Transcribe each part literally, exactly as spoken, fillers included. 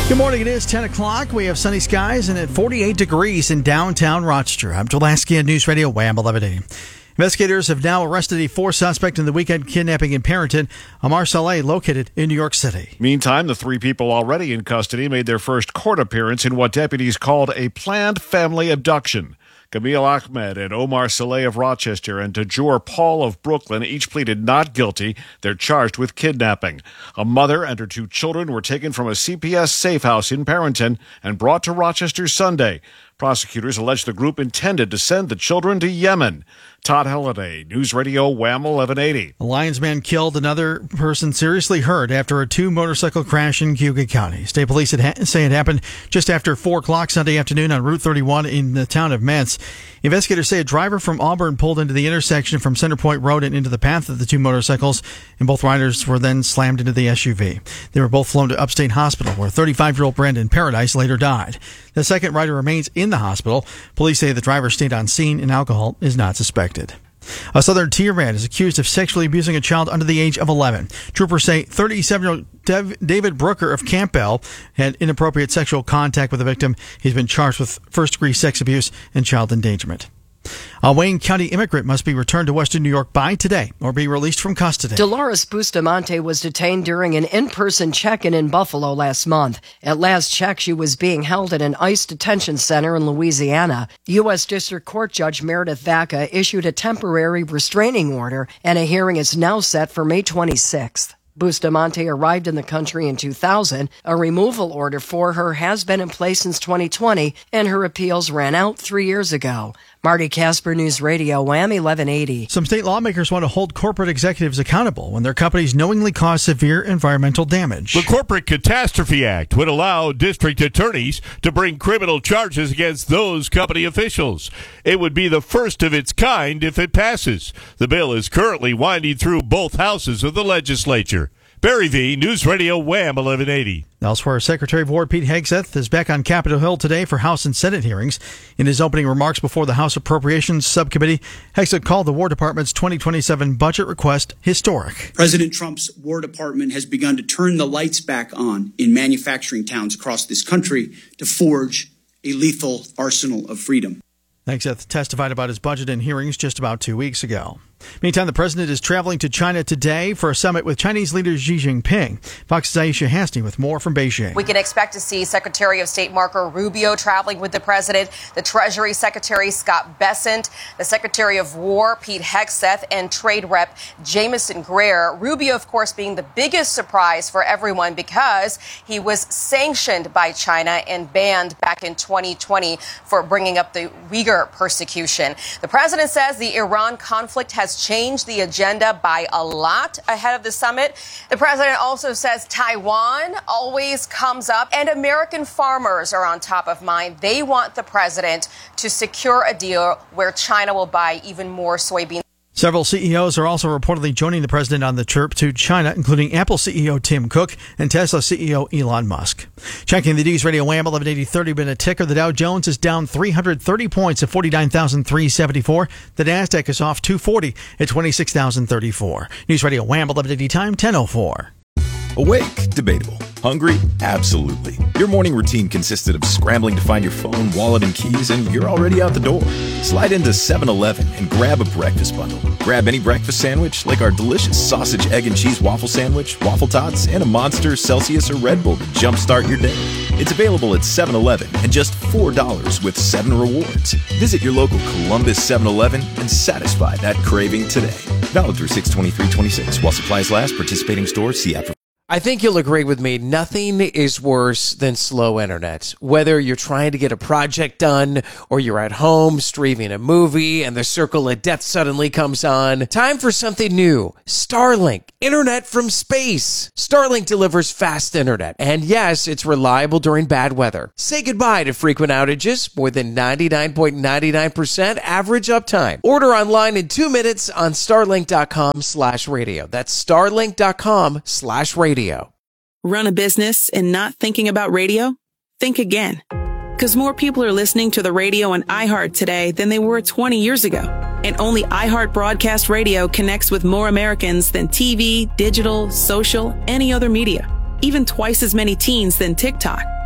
Good morning. It is ten o'clock. We have sunny skies and at forty-eight degrees in downtown Rochester. I'm Joel Lasky on News Radio Wham eleven eighty. Investigators have now arrested a fourth suspect in the weekend kidnapping in Parenton, Omar Saleh, located in New York City. Meantime, the three people already in custody made their first court appearance in what deputies called a planned family abduction. Camille Ahmed and Omar Saleh of Rochester and Tajur Paul of Brooklyn each pleaded not guilty. They're charged with kidnapping. A mother and her two children were taken from a C P S safe house in Parenton and brought to Rochester Sunday. Prosecutors allege the group intended to send the children to Yemen. Todd Halliday, News Radio Wham eleven eighty. A Lyons man killed another person seriously hurt after a two-motorcycle crash in Cayuga County. State police had ha- say it happened just after four o'clock Sunday afternoon on Route thirty-one in the town of Mentz. Investigators say a driver from Auburn pulled into the intersection from Center Point Road and into the path of the two motorcycles, and both riders were then slammed into the S U V. They were both flown to Upstate Hospital, where thirty-five-year-old Brandon Paradise later died. The second rider remains in the hospital. Police say the driver stayed on scene and alcohol is not suspected. A Southern Tier man is accused of sexually abusing a child under the age of eleven. Troopers say thirty-seven-year-old Dev- David Brooker of Campbell had inappropriate sexual contact with the victim. He's been charged with first-degree sex abuse and child endangerment. A Wayne County immigrant must be returned to Western New York by today or be released from custody. Dolores Bustamante was detained during an in-person check-in in Buffalo last month. At last check, she was being held at an ICE detention center in Louisiana. U S District Court Judge Meredith Vaca issued a temporary restraining order, and a hearing is now set for May twenty-sixth. Bustamante arrived in the country in two thousand. A removal order for her has been in place since twenty twenty, and her appeals ran out three years ago. Marty Casper, News Radio, Wham eleven eighty. Some state lawmakers want to hold corporate executives accountable when their companies knowingly cause severe environmental damage. The Corporate Catastrophe Act would allow district attorneys to bring criminal charges against those company officials. It would be the first of its kind if it passes. The bill is currently winding through both houses of the legislature. Barry V, News Radio Wham eleven eighty. Elsewhere, Secretary of War Pete Hegseth is back on Capitol Hill today for House and Senate hearings. In his opening remarks before the House Appropriations Subcommittee, Hegseth called the War Department's twenty twenty-seven budget request historic. President Trump's War Department has begun to turn the lights back on in manufacturing towns across this country to forge a lethal arsenal of freedom. Hegseth testified about his budget in hearings just about two weeks ago. Meantime, the president is traveling to China today for a summit with Chinese leader Xi Jinping. Fox's Aisha Hasty with more from Beijing. We can expect to see Secretary of State Marco Rubio traveling with the president, the Treasury Secretary Scott Bessent, the Secretary of War Pete Hegseth, and Trade Rep Jamieson Greer. Rubio, of course, being the biggest surprise for everyone because he was sanctioned by China and banned back in twenty twenty for bringing up the Uyghur persecution. The president says the Iran conflict has changed the agenda by a lot ahead of the summit. The president also says Taiwan always comes up, and American farmers are on top of mind. They want the president to secure a deal where China will buy even more soybeans. Several C E Os are also reportedly joining the president on the trip to China, including Apple C E O Tim Cook and Tesla C E O Elon Musk. Checking the News Radio Wham eleven eighty thirty-minute ticker, the Dow Jones is down three hundred thirty points at forty-nine thousand three hundred seventy-four. The Nasdaq is off two forty at twenty-six thousand thirty-four. News Radio Wham eleven eighty time, ten oh four. Awake? Debatable. Hungry? Absolutely. Your morning routine consisted of scrambling to find your phone, wallet, and keys, and you're already out the door. Slide into seven eleven and grab a breakfast bundle. Grab any breakfast sandwich, like our delicious sausage, egg, and cheese waffle sandwich, waffle tots, and a Monster, Celsius, or Red Bull to jumpstart your day. It's available at seven eleven and just four dollars with seven rewards. Visit your local Columbus seven eleven and satisfy that craving today. Valid through six twenty-three twenty-six. While supplies last, participating stores, see app for. I think you'll agree with me, nothing is worse than slow internet. Whether you're trying to get a project done or you're at home streaming a movie and the circle of death suddenly comes on, time for something new. Starlink, internet from space. Starlink delivers fast internet, and yes, it's reliable during bad weather. Say goodbye to frequent outages, more than ninety-nine point nine nine percent average uptime. Order online in two minutes on starlink.com slash radio. That's starlink.com slash radio. Run a business and not thinking about radio? Think again. Because more people are listening to the radio on iHeart today than they were twenty years ago. And only iHeart Broadcast Radio connects with more Americans than T V, digital, social, any other media. Even twice as many teens than TikTok.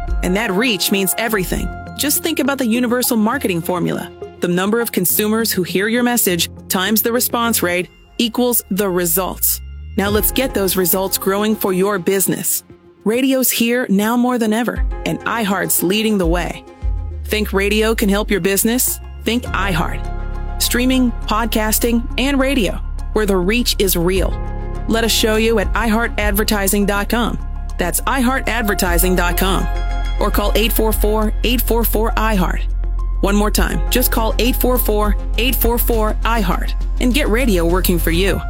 And that reach means everything. Just think about the universal marketing formula. The number of consumers who hear your message times the response rate equals the results. Now let's get those results growing for your business. Radio's here now more than ever, and iHeart's leading the way. Think radio can help your business? Think iHeart. Streaming, podcasting, and radio, where the reach is real. Let us show you at i heart advertising dot com. That's i heart advertising dot com. Or call eight four four, eight four four, I heart. One more time, just call eight four four, eight four four, I heart and get radio working for you.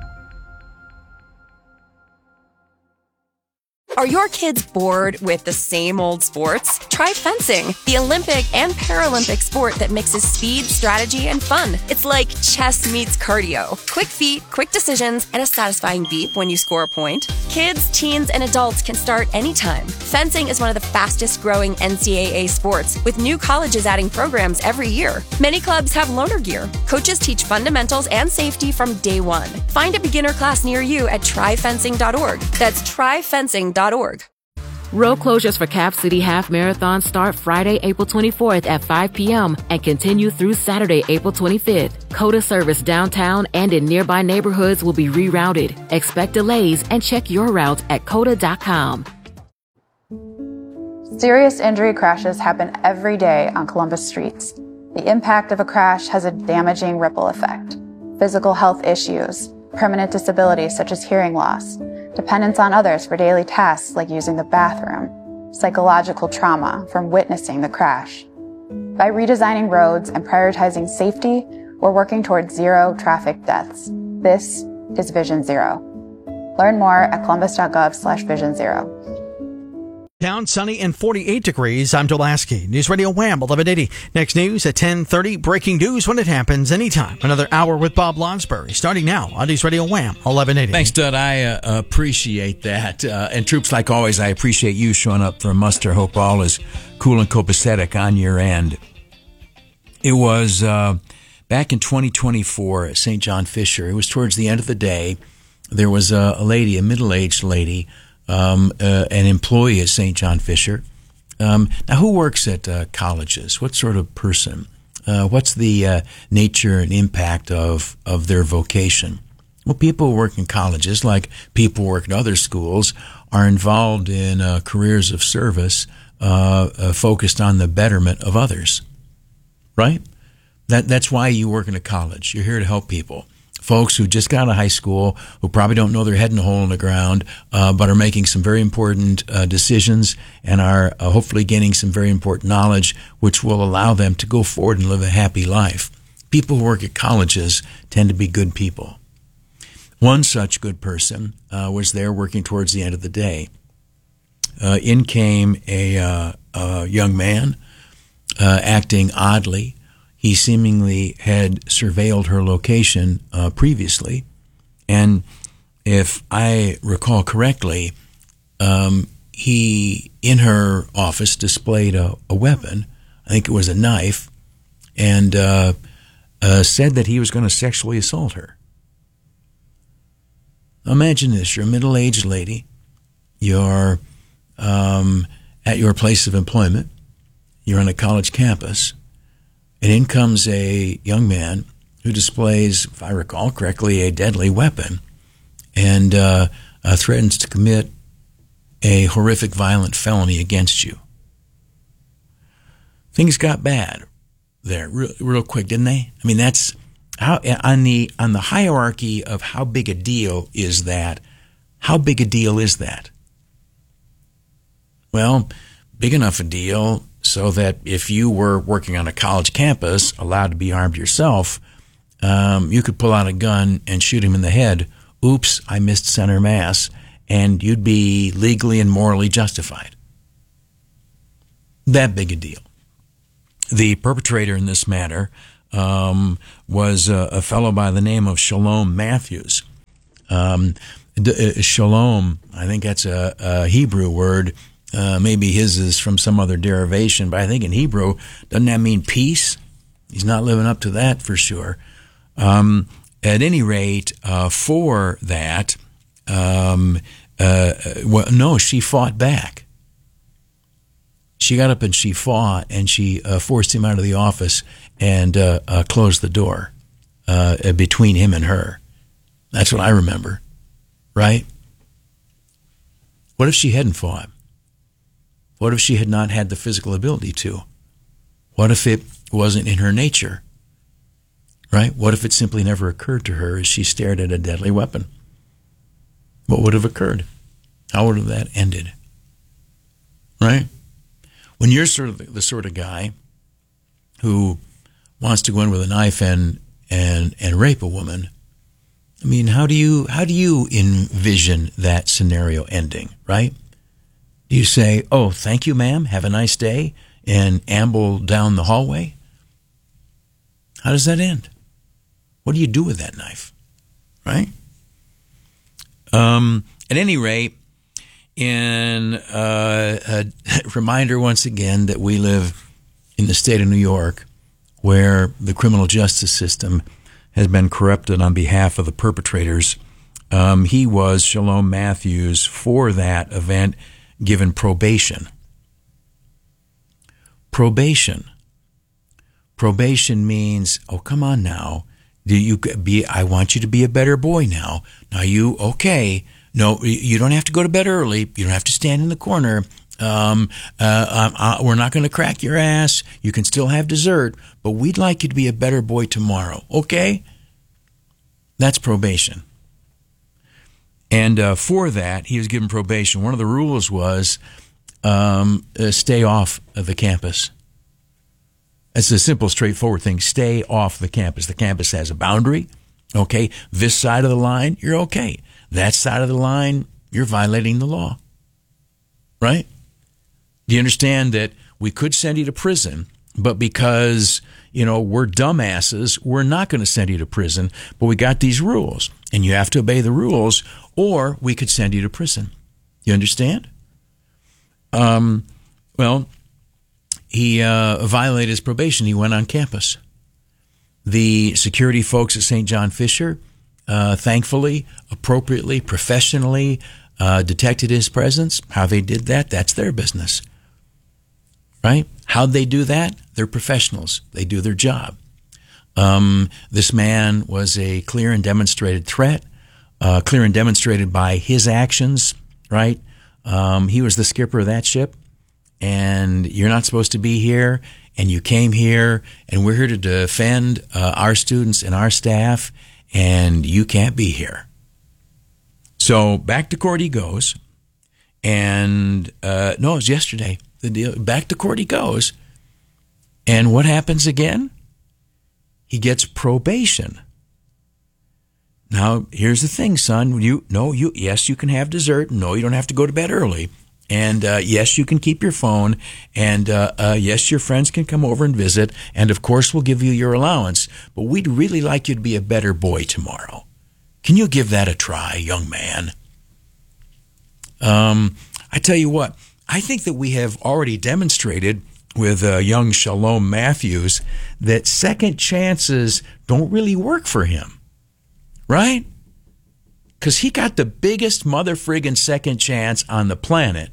Are your kids bored with the same old sports? Try fencing, the Olympic and Paralympic sport that mixes speed, strategy, and fun. It's like chess meets cardio. Quick feet, quick decisions, and a satisfying beep when you score a point. Kids, teens, and adults can start anytime. Fencing is one of the fastest growing N C double A sports, with new colleges adding programs every year. Many clubs have loaner gear. Coaches teach fundamentals and safety from day one. Find a beginner class near you at try fencing dot org. That's try fencing dot org. Road closures for Cap City Half Marathon start Friday, April twenty-fourth at five p.m. and continue through Saturday, April twenty-fifth. COTA service downtown and in nearby neighborhoods will be rerouted. Expect delays and check your routes at cota dot com. Serious injury crashes happen every day on Columbus streets. The impact of a crash has a damaging ripple effect. Physical health issues, permanent disabilities such as hearing loss, dependence on others for daily tasks like using the bathroom, psychological trauma from witnessing the crash. By redesigning roads and prioritizing safety, we're working towards zero traffic deaths. This is Vision Zero. Learn more at columbus dot gov slash vision zero. Down sunny and forty-eight degrees. I'm Dulaski. News Radio Wham eleven eighty. Next news at ten thirty. Breaking news when it happens anytime. Another hour with Bob Lonsbury starting now on News Radio Wham eleven eighty. Thanks, Dud. I uh, appreciate that. Uh, and troops, like always, I appreciate you showing up for a muster. Hope all is cool and copacetic on your end. It was uh, back in twenty twenty-four at Saint John Fisher. It was towards the end of the day. There was a, a lady, a middle-aged lady, Um, uh, an employee at Saint John Fisher. Um, now, who works at uh, colleges? What sort of person? Uh, what's the uh, nature and impact of, of their vocation? Well, people who work in colleges, like people who work in other schools, are involved in uh, careers of service uh, uh, focused on the betterment of others, right? That That's why you work in a college. You're here to help people. Folks who just got out of high school, who probably don't know their head in a hole in the ground, uh, but are making some very important uh, decisions and are uh, hopefully gaining some very important knowledge, which will allow them to go forward and live a happy life. People who work at colleges tend to be good people. One such good person uh, was there working towards the end of the day. Uh, in came a, uh, a young man uh, acting oddly. He seemingly had surveilled her location uh, previously, and if I recall correctly, um, he, in her office, displayed a, a weapon. I think it was a knife, and uh, uh, said that he was going to sexually assault her. Imagine this. You're a middle-aged lady. You're um, at your place of employment. You're on a college campus. And in comes a young man who displays, if I recall correctly, a deadly weapon and uh, uh, threatens to commit a horrific violent felony against you. Things got bad there real, real quick, didn't they? I mean, that's how on the on the hierarchy of how big a deal is that. How big a deal is that? Well, big enough a deal so that if you were working on a college campus, allowed to be armed yourself, um, you could pull out a gun and shoot him in the head. Oops, I missed center mass, and you'd be legally and morally justified. That big a deal. The perpetrator in this matter um, was a, a fellow by the name of Shalom Matthews. Um, d- uh, shalom, I think that's a, a Hebrew word. Uh, maybe his is from some other derivation, but I think in Hebrew, doesn't that mean peace? He's not living up to that for sure. Um, at any rate, uh, for that, um, uh, well, no, she fought back. She got up and she fought, and she uh, forced him out of the office and uh, uh, closed the door uh, between him and her. That's what I remember, right? What if she hadn't fought? What if she had not had the physical ability to? What if it wasn't in her nature, right? What if it simply never occurred to her as she stared at a deadly weapon? What would have occurred? How would have that ended, right? When you're sort of the, the sort of guy who wants to go in with a knife and and and rape a woman, I mean, how do you how do you envision that scenario ending, right? Do you say, "Oh, thank you, ma'am. Have a nice day," and amble down the hallway? How does that end? What do you do with that knife, right? Um, at any rate, in uh, a reminder once again that we live in the state of New York, where the criminal justice system has been corrupted on behalf of the perpetrators. Um, he was, Shalom Matthews, for that event, given probation. Probation. Probation means, oh, come on now. Do you be? I want you to be a better boy now. Now you, okay. No, you don't have to go to bed early. You don't have to stand in the corner. Um, uh, uh, we're not going to crack your ass. You can still have dessert, but we'd like you to be a better boy tomorrow, okay? That's probation. And uh, for that, he was given probation. One of the rules was um, uh, stay off of the campus. It's a simple, straightforward thing. Stay off the campus. The campus has a boundary, okay? This side of the line, you're okay. That side of the line, you're violating the law, right? Do you understand that we could send you to prison, but because, you know, we're dumbasses, we're not going to send you to prison, but we got these rules, and you have to obey the rules, or we could send you to prison. You understand? Um, well, he uh, violated his probation. He went on campus. The security folks at Saint John Fisher, uh, thankfully, appropriately, professionally, uh, detected his presence. How they did that, that's their business. Right? How'd they do that? They're professionals. They do their job. Um, this man was a clear and demonstrated threat, uh, clear and demonstrated by his actions, right? Um, he was the skipper of that ship, and you're not supposed to be here, and you came here, and we're here to defend uh, our students and our staff, and you can't be here. So back to court he goes, and uh, no, it was yesterday. The deal, back to court he goes, and what happens again? He gets probation. Now, here's the thing, son. You no, you yes, you can have dessert. No, you don't have to go to bed early. And uh, yes, you can keep your phone. And uh, uh, yes, your friends can come over and visit. And of course, we'll give you your allowance. But we'd really like you to be a better boy tomorrow. Can you give that a try, young man? Um, I tell you what. I think that we have already demonstrated with uh, young Shalom Matthews that second chances don't really work for him, right? Because he got the biggest mother friggin' second chance on the planet.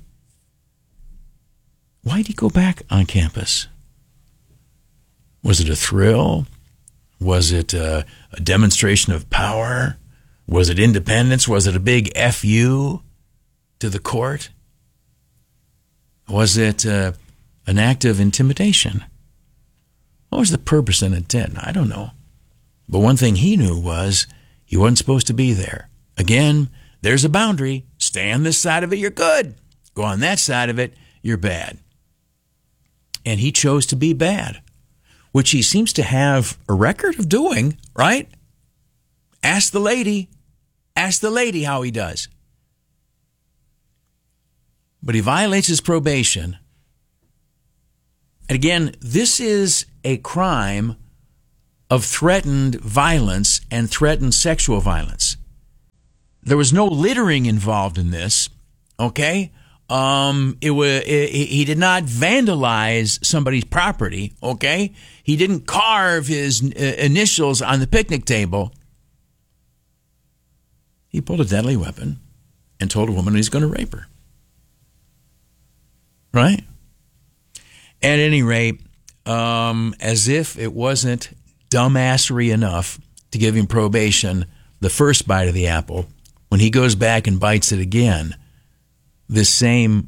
Why'd he go back on campus? Was it a thrill? Was it a, a demonstration of power? Was it independence? Was it a big F U to the court? Was it uh, an act of intimidation? What was the purpose and intent? I don't know. But one thing he knew was he wasn't supposed to be there. Again, there's a boundary. Stay on this side of it, you're good. Go on that side of it, you're bad. And he chose to be bad, which he seems to have a record of doing, right? Ask the lady. Ask the lady how he does. But he violates his probation. And again, this is a crime of threatened violence and threatened sexual violence. There was no littering involved in this, okay? Um, it was, it, he did not vandalize somebody's property, okay? He didn't carve his initials on the picnic table. He pulled a deadly weapon and told a woman he's going to rape her. Right? At any rate, um, as if it wasn't dumbassery enough to give him probation the first bite of the apple, when he goes back and bites it again, this same,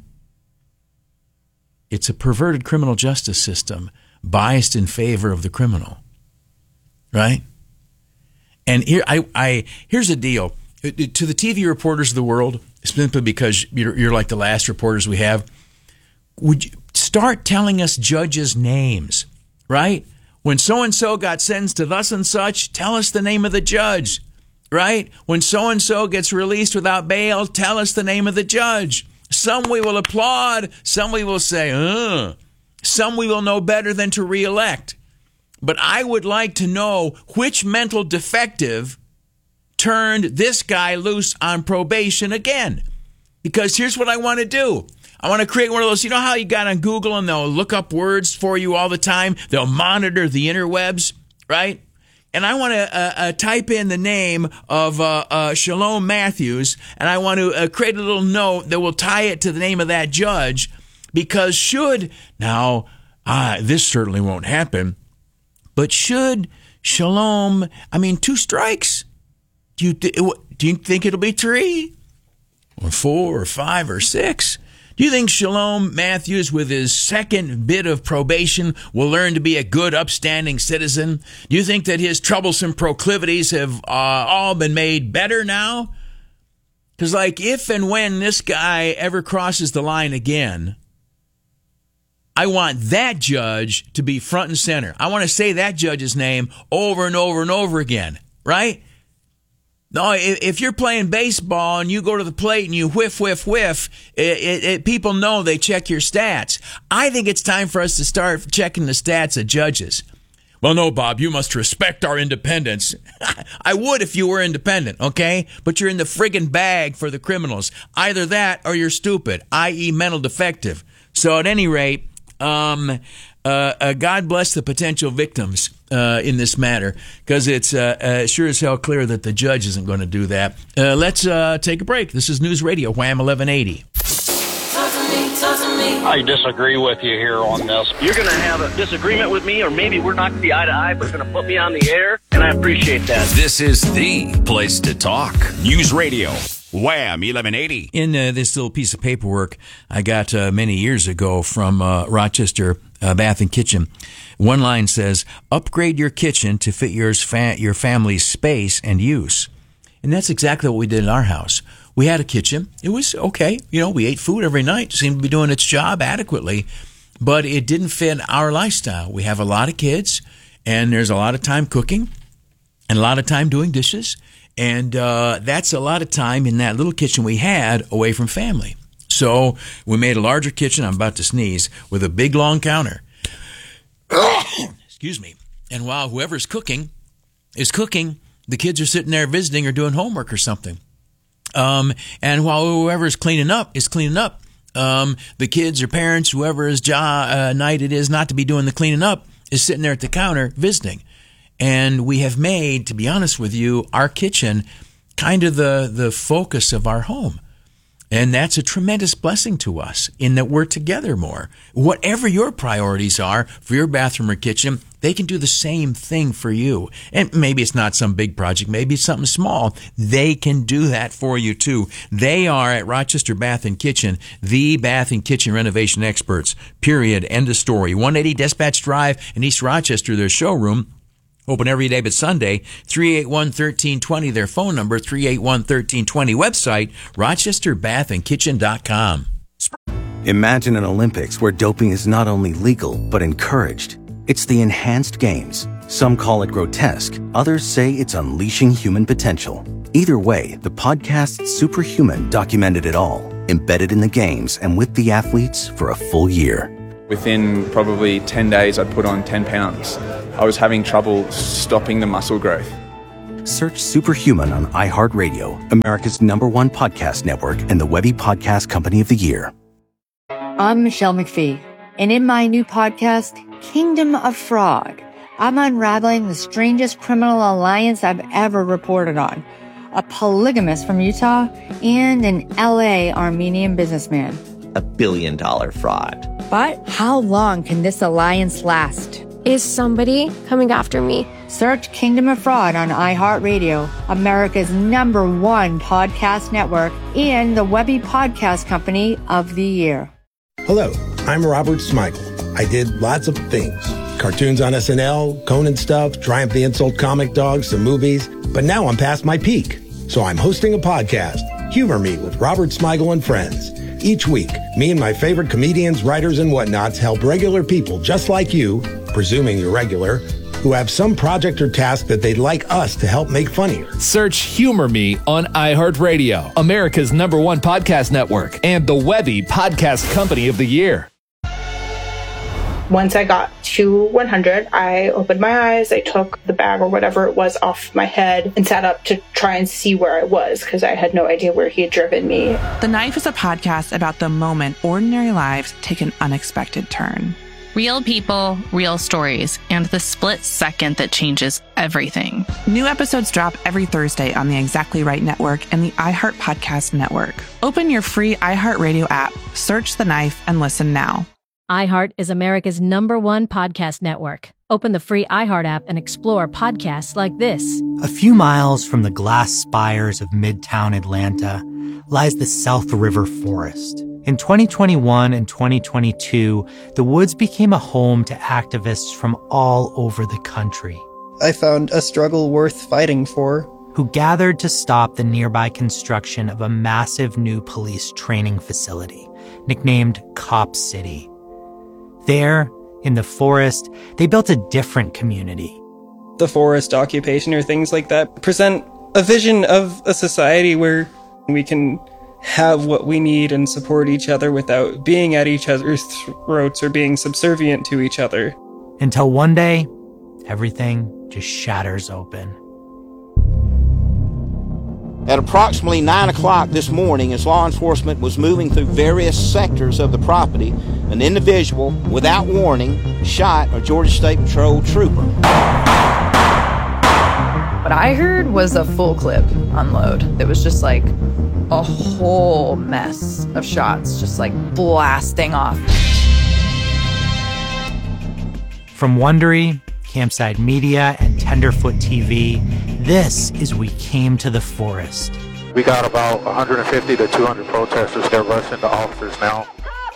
it's a perverted criminal justice system biased in favor of the criminal, right? And here, I, I here's the deal. To the T V reporters of the world, simply because you're, you're like the last reporters we have, would you start telling us judges' names, right? When so-and-so got sentenced to thus and such, tell us the name of the judge, right? When so-and-so gets released without bail, tell us the name of the judge. Some we will applaud, some we will say, ugh. Some we will know better than to reelect. But I would like to know which mental defective turned this guy loose on probation again. Because here's what I want to do. I want to create one of those, you know how you got on Google and they'll look up words for you all the time? They'll monitor the interwebs, right? And I want to uh, uh, type in the name of uh, uh, Shalom Matthews, and I want to uh, create a little note that will tie it to the name of that judge, because should, now, uh, this certainly won't happen, but should Shalom, I mean, two strikes, do you, th- do you think it'll be three, or four, or five, or six? Do you think Shalom Matthews, with his second bit of probation, will learn to be a good, upstanding citizen? Do you think that his troublesome proclivities have uh, all been made better now? Because, like, if and when this guy ever crosses the line again, I want that judge to be front and center. I want to say that judge's name over and over and over again, right? No, if you're playing baseball and you go to the plate and you whiff, whiff, whiff, it, it, it, people know they check your stats. I think it's time for us to start checking the stats of judges. Well, no, Bob, you must respect our independence. I would if you were independent, okay? But you're in the friggin' bag for the criminals. Either that or you're stupid, that is mental defective. So at any rate, um, uh, uh, God bless the potential victims uh, in this matter, because it's uh, uh, sure as hell clear that the judge isn't going to do that. Uh, let's uh, take a break. This is News Radio, Wham eleven eighty. I disagree with you here on this. You're going to have a disagreement with me, or maybe we're not going to be eye to eye, but it's going to put me on the air, and I appreciate that. This is the place to talk. News Radio, Wham eleven eighty. In uh, this little piece of paperwork I got uh, many years ago from uh, Rochester uh, Bath and Kitchen, one line says, upgrade your kitchen to fit yours fa- your family's space and use. And that's exactly what we did in our house. We had a kitchen. It was okay. You know, we ate food every night. It seemed to be doing its job adequately, but it didn't fit our lifestyle. We have a lot of kids, and there's a lot of time cooking and a lot of time doing dishes. And uh, that's a lot of time in that little kitchen we had away from family. So we made a larger kitchen, I'm about to sneeze, with a big, long counter. Excuse me. And while whoever's cooking is cooking, the kids are sitting there visiting or doing homework or something. Um, and while whoever's cleaning up is cleaning up, um, the kids or parents, whoever's job, uh, night it is not to be doing the cleaning up, is sitting there at the counter visiting. And we have made, to be honest with you, our kitchen kind of the, the focus of our home. And that's a tremendous blessing to us in that we're together more. Whatever your priorities are for your bathroom or kitchen, they can do the same thing for you. And maybe it's not some big project. Maybe it's something small. They can do that for you too. They are at Rochester Bath and Kitchen, the bath and kitchen renovation experts. Period. End of story. one eighty Dispatch Drive in East Rochester, their showroom. Open every day but Sunday, three eight one, one three two zero, their phone number, three eight one, one three two zero, website, rochester bath and kitchen dot com. Imagine an Olympics where doping is not only legal, but encouraged. It's the enhanced games. Some call it grotesque, others say it's unleashing human potential. Either way, the podcast Superhuman documented it all, embedded in the games and with the athletes for a full year. Within probably ten days, I'd put on ten pounds. I was having trouble stopping the muscle growth. Search Superhuman on iHeartRadio, America's number one podcast network and the Webby Podcast Company of the Year. I'm Michelle McPhee, and in my new podcast, Kingdom of Fraud, I'm unraveling the strangest criminal alliance I've ever reported on. A polygamist from Utah and an L A Armenian businessman. A billion dollar fraud. But how long can this alliance last? Is somebody coming after me? Search Kingdom of Fraud on iHeartRadio, America's number one podcast network, and the Webby Podcast Company of the Year. Hello, I'm Robert Smigel. I did lots of things. Cartoons on S N L, Conan stuff, Triumph the Insult comic dogs, some movies. But now I'm past my peak. So I'm hosting a podcast, Humor Me with Robert Smigel and Friends. Each week, me and my favorite comedians, writers, and whatnots help regular people just like you, presuming you're regular, who have some project or task that they'd like us to help make funnier. Search Humor Me on iHeartRadio, America's number one podcast network, and the Webby Podcast Company of the Year. Once I got to one hundred, I opened my eyes, I took the bag or whatever it was off my head and sat up to try and see where I was because I had no idea where he had driven me. The Knife is a podcast about the moment ordinary lives take an unexpected turn. Real people, real stories, and the split second that changes everything. New episodes drop every Thursday on the Exactly Right Network and the iHeart Podcast Network. Open your free iHeartRadio app, search The Knife, and listen now. iHeart is America's number one podcast network. Open the free iHeart app and explore podcasts like this. A few miles from the glass spires of Midtown Atlanta lies the South River Forest. In twenty twenty-one and twenty twenty-two, the woods became a home to activists from all over the country. I found a struggle worth fighting for. Who gathered to stop the nearby construction of a massive new police training facility, nicknamed Cop City. There, in the forest, they built a different community. The forest occupation or things like that present a vision of a society where we can have what we need and support each other without being at each other's throats or being subservient to each other. Until one day, everything just shatters open. At approximately nine o'clock this morning, as law enforcement was moving through various sectors of the property, an individual, without warning, shot a Georgia State Patrol trooper. What I heard was a full clip unload. It was just like a whole mess of shots, just like blasting off. From Wondery, Campside Media, and Tenderfoot T V, this is We Came to the Forest. We got about one hundred fifty to two hundred protesters. They're rushing the officers now.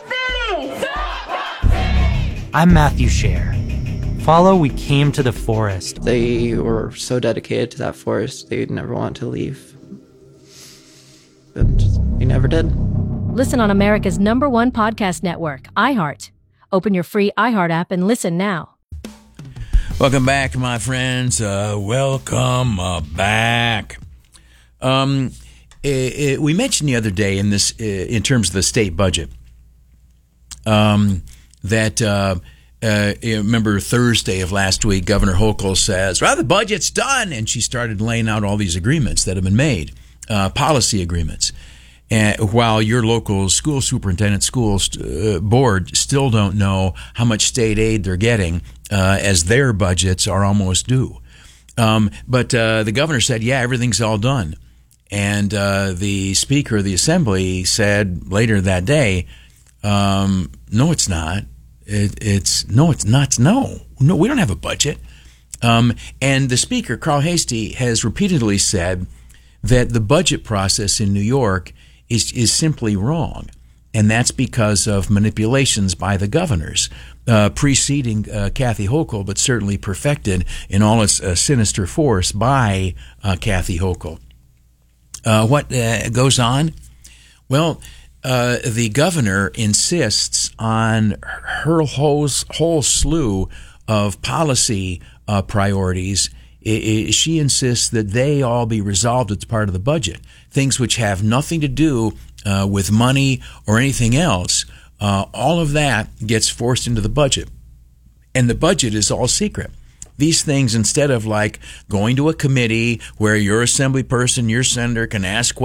I'm Matthew Scher. Follow We Came to the Forest. They were so dedicated to that forest, they'd never want to leave. But they never did. Listen on America's number one podcast network, iHeart. Open your free iHeart app and listen now. Welcome back, my friends. Uh, welcome uh, back. Um, it, it, we mentioned the other day in this, uh, in terms of the state budget, um, that uh, uh, remember Thursday of last week, Governor Hochul says, "Well, the budget's done," and she started laying out all these agreements that have been made, uh, policy agreements. And while your local school superintendent school uh, board still don't know how much state aid they're getting, uh, as their budgets are almost due. Um, but uh, the governor said, yeah, everything's all done. And uh, the Speaker of the Assembly said later that day, um, no, it's not. It, it's no, it's not. No, no, we don't have a budget. Um, and the Speaker, Carl Heastie, has repeatedly said that the budget process in New York is is simply wrong, and that's because of manipulations by the governors, uh, preceding uh, Kathy Hochul, but certainly perfected in all its uh, sinister force by uh, Kathy Hochul. Uh, what uh, goes on? Well, uh, the governor insists on her whole, whole slew of policy uh, priorities. I, I, she insists that they all be resolved as part of the budget. Things which have nothing to do uh, with money or anything else, uh, all of that gets forced into the budget. And the budget is all secret. These things, instead of like going to a committee where your assembly person, your senator can ask